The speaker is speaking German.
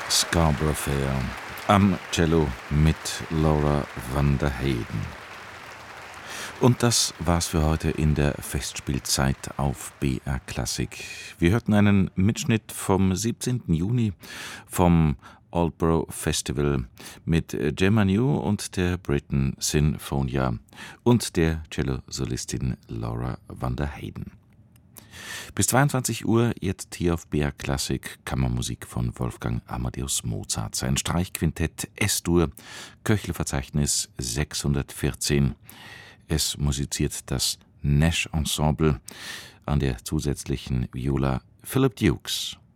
Scarborough Fair am Cello mit Laura van der Heyden. Und das war's für heute in der Festspielzeit auf BR Klassik. Wir hörten einen Mitschnitt vom 17. Juni vom Aldborough Festival mit Gemma New und der Britten Sinfonia und der Cellosolistin Laura van der Heyden. Bis 22 Uhr jetzt hier auf BR Klassik Kammermusik von Wolfgang Amadeus Mozart. Sein Streichquintett S-Dur, Köchle-Verzeichnis 614. Es musiziert das Nash Ensemble, an der zusätzlichen Viola Philip Dukes.